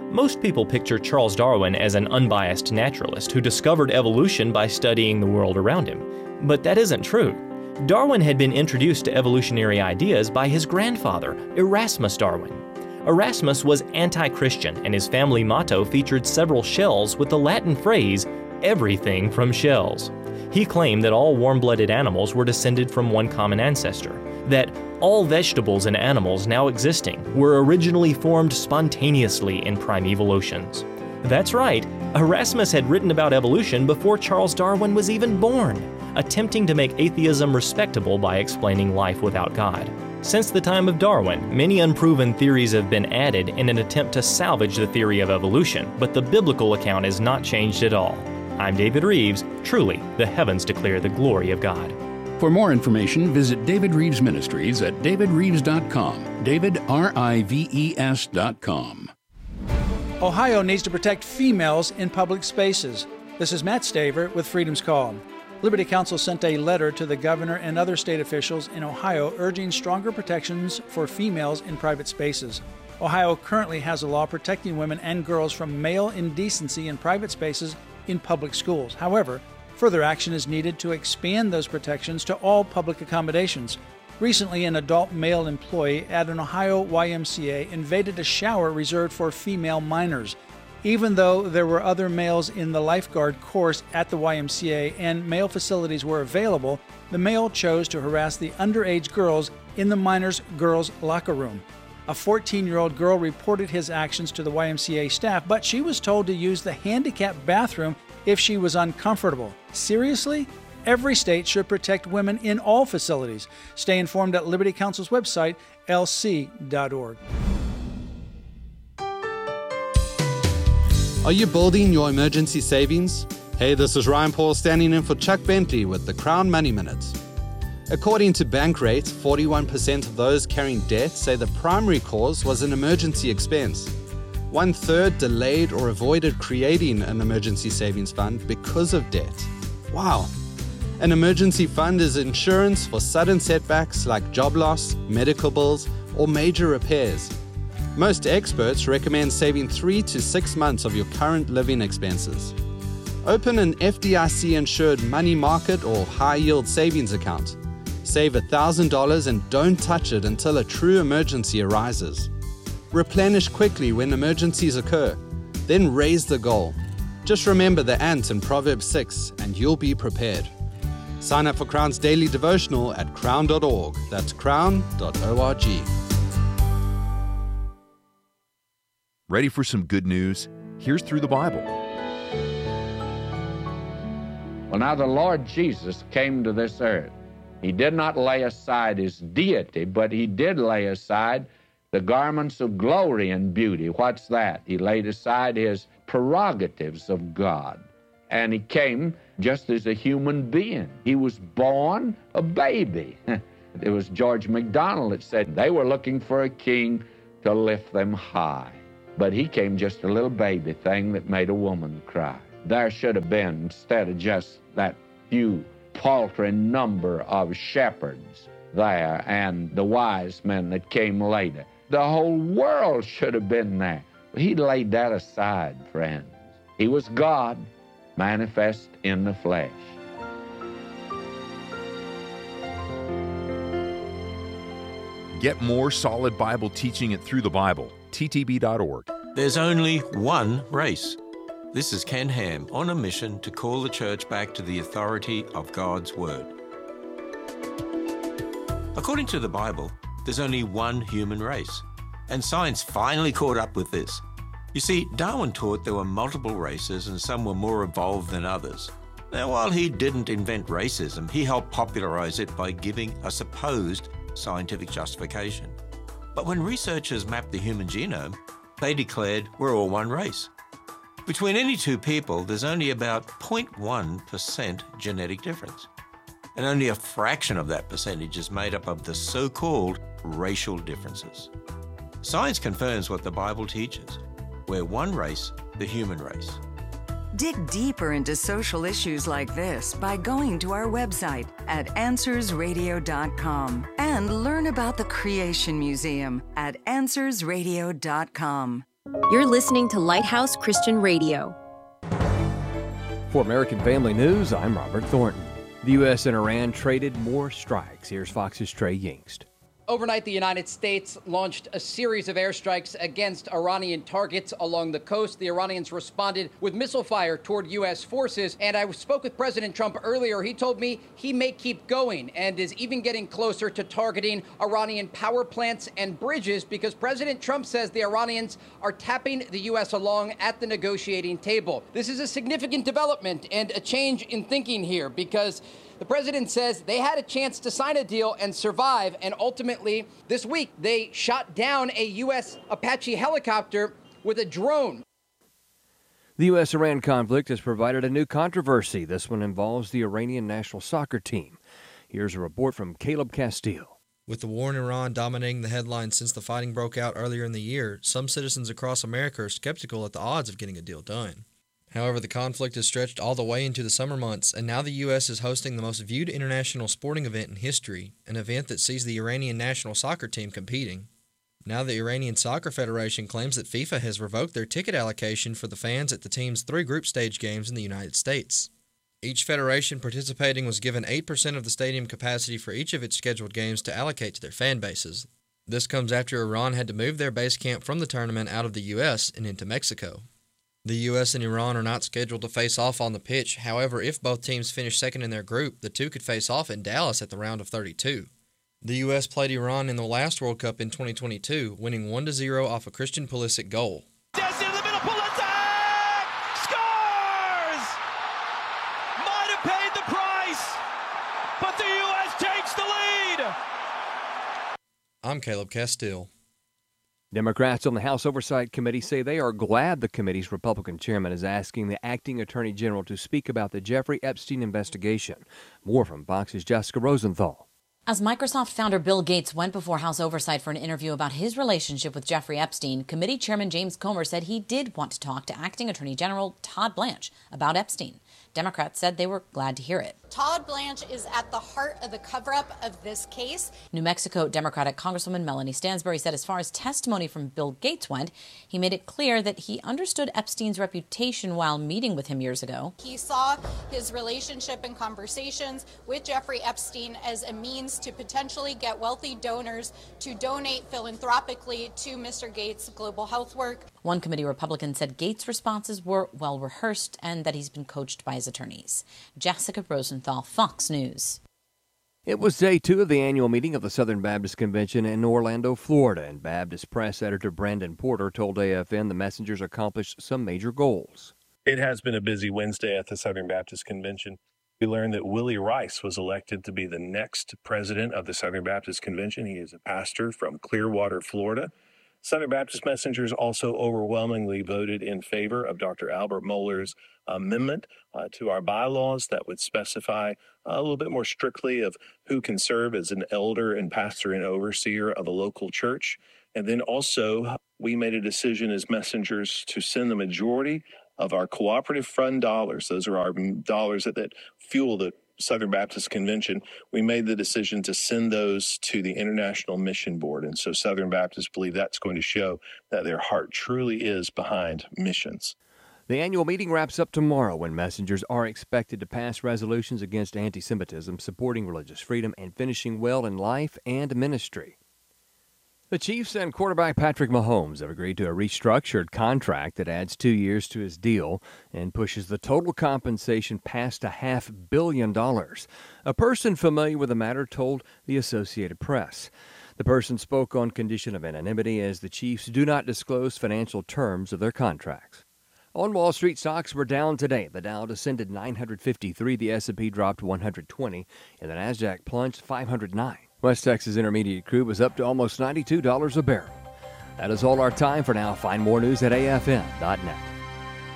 Most people picture Charles Darwin as an unbiased naturalist who discovered evolution by studying the world around him. But that isn't true. Darwin had been introduced to evolutionary ideas by his grandfather, Erasmus Darwin. Erasmus was anti-Christian, and his family motto featured several shells with the Latin phrase, "everything from shells." He claimed that all warm-blooded animals were descended from one common ancestor, that all vegetables and animals now existing were originally formed spontaneously in primeval oceans. That's right, Erasmus had written about evolution before Charles Darwin was even born, attempting to make atheism respectable by explaining life without God. Since the time of Darwin, many unproven theories have been added in an attempt to salvage the theory of evolution, but the biblical account has not changed at all. I'm David Reeves. Truly, the heavens declare the glory of God. For more information, visit David Reeves Ministries at davidreeves.com. DavidRives.com. Ohio needs to protect females in public spaces. This is Matt Staver with Freedom's Call. Liberty Counsel sent a letter to the governor and other state officials in Ohio urging stronger protections for females in private spaces. Ohio currently has a law protecting women and girls from male indecency in private spaces in public schools. However, further action is needed to expand those protections to all public accommodations. Recently, an adult male employee at an Ohio YMCA invaded a shower reserved for female minors. Even though there were other males in the lifeguard course at the YMCA and male facilities were available, the male chose to harass the underage girls in the minors' girls' locker room. A 14-year-old girl reported his actions to the YMCA staff, but she was told to use the handicapped bathroom if she was uncomfortable. Seriously? Every state should protect women in all facilities. Stay informed at Liberty Counsel's website, lc.org. Are you building your emergency savings? Hey, this is Ryan Paul standing in for Chuck Bentley with the Crown Money Minute. According to Bankrate, 41% of those carrying debt say the primary cause was an emergency expense. 1/3 delayed or avoided creating an emergency savings fund because of debt. Wow! An emergency fund is insurance for sudden setbacks like job loss, medical bills, or major repairs. Most experts recommend saving 3 to 6 months of your current living expenses. Open an FDIC-insured money market or high-yield savings account. Save $1,000 and don't touch it until a true emergency arises. Replenish quickly when emergencies occur, then raise the goal. Just remember the ant in Proverbs 6 and you'll be prepared. Sign up for Crown's daily devotional at crown.org. That's crown.org. Ready for some good news? Here's Through the Bible. Well, now the Lord Jesus came to this earth. He did not lay aside his deity, but he did lay aside the garments of glory and beauty. What's that? He laid aside his prerogatives of God. And he came just as a human being. He was born a baby. It was George MacDonald that said they were looking for a king to lift them high. But he came just a little baby thing that made a woman cry. There should have been, instead of just that few paltry number of shepherds there and the wise men that came later, the whole world should have been there. He laid that aside, friends. He was God, manifest in the flesh. Get more solid Bible teaching at Through the Bible, ttb.org. There's only one race. This is Ken Ham on a mission to call the church back to the authority of God's Word. According to the Bible, there's only one human race, and science finally caught up with this. You see, Darwin taught there were multiple races and some were more evolved than others. Now, while he didn't invent racism, he helped popularize it by giving a supposed scientific justification. But when researchers mapped the human genome, they declared we're all one race. Between any two people, there's only about 0.1% genetic difference. And only a fraction of that percentage is made up of the so-called racial differences. Science confirms what the Bible teaches. We're one race, the human race. Dig deeper into social issues like this by going to our website at AnswersRadio.com and learn about the Creation Museum at AnswersRadio.com. You're listening to Lighthouse Christian Radio. For American Family News, I'm Robert Thornton. The U.S. and Iran traded more strikes. Here's Fox's Trey Yingst. Overnight, the United States launched a series of airstrikes against Iranian targets along the coast. The Iranians responded with missile fire toward U.S. forces. And I spoke with President Trump earlier. He told me he may keep going and is even getting closer to targeting Iranian power plants and bridges because President Trump says the Iranians are tapping the U.S. along at the negotiating table. This is a significant development and a change in thinking here because the president says they had a chance to sign a deal and survive, and ultimately, this week, they shot down a U.S. Apache helicopter with a drone. The U.S.-Iran conflict has provided a new controversy. This one involves the Iranian national soccer team. Here's a report from Caleb Castile. With the war in Iran dominating the headlines since the fighting broke out earlier in the year, some citizens across America are skeptical at the odds of getting a deal done. However, the conflict has stretched all the way into the summer months, and now the U.S. is hosting the most viewed international sporting event in history, an event that sees the Iranian national soccer team competing. Now the Iranian Soccer Federation claims that FIFA has revoked their ticket allocation for the fans at the team's 3 group stage games in the United States. Each federation participating was given 8% of the stadium capacity for each of its scheduled games to allocate to their fan bases. This comes after Iran had to move their base camp from the tournament out of the U.S. and into Mexico. The U.S. and Iran are not scheduled to face off on the pitch. However, if both teams finish second in their group, the two could face off in Dallas at the round of 32. The U.S. played Iran in the last World Cup in 2022, winning 1-0 off a Christian Pulisic goal. Down in the middle, Pulisic! Scores! Might have paid the price, but the U.S. takes the lead! I'm Caleb Castile. Democrats on the House Oversight Committee say they are glad the committee's Republican chairman is asking the acting attorney general to speak about the Jeffrey Epstein investigation. More from Fox's Jessica Rosenthal. As Microsoft founder Bill Gates went before House Oversight for an interview about his relationship with Jeffrey Epstein, committee chairman James Comer said he did want to talk to acting attorney general Todd Blanche about Epstein. Democrats said they were glad to hear it. Todd Blanche is at the heart of the cover-up of this case. New Mexico Democratic Congresswoman Melanie Stansbury said as far as testimony from Bill Gates went, he made it clear that he understood Epstein's reputation while meeting with him years ago. He saw his relationship and conversations with Jeffrey Epstein as a means to potentially get wealthy donors to donate philanthropically to Mr. Gates' global health work. One committee Republican said Gates' responses were well rehearsed and that he's been coached by his attorneys. Jessica Rosenthal, Fox News. It was day 2 of the annual meeting of the Southern Baptist Convention in Orlando, Florida, and Baptist Press editor Brandon Porter told AFN the messengers accomplished some major goals. It has been a busy Wednesday at the Southern Baptist Convention. We learned that Willie Rice was elected to be the next president of the Southern Baptist Convention. He is a pastor from Clearwater, Florida. Southern Baptist messengers also overwhelmingly voted in favor of Dr. Albert Mohler's amendment to our bylaws that would specify a little bit more strictly of who can serve as an elder and pastor and overseer of a local church. And then also we made a decision as messengers to send the majority of our cooperative fund dollars. Those are our dollars that fuel the Southern Baptist Convention. We made the decision to send those to the International Mission Board. And so Southern Baptists believe that's going to show that their heart truly is behind missions. The annual meeting wraps up tomorrow when messengers are expected to pass resolutions against anti-Semitism, supporting religious freedom, and finishing well in life and ministry. The Chiefs and quarterback Patrick Mahomes have agreed to a restructured contract that adds 2 years to his deal and pushes the total compensation past $500 million. A person familiar with the matter told the Associated Press. The person spoke on condition of anonymity as the Chiefs do not disclose financial terms of their contracts. On Wall Street, stocks were down today. The Dow descended 953, the S&P dropped 120, and the Nasdaq plunged 509. West Texas Intermediate crude was up to almost $92 a barrel. That is all our time for now. Find more news at afn.net.